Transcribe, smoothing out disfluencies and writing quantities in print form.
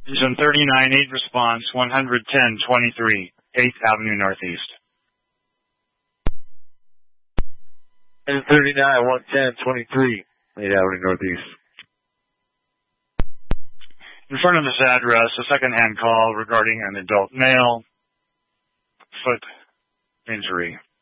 Engine 39-8 response, 110-23, 8th Avenue Northeast. Engine 39, 110-23, 8th Avenue Northeast. In front of this address, a second-hand call regarding an adult male, foot injury.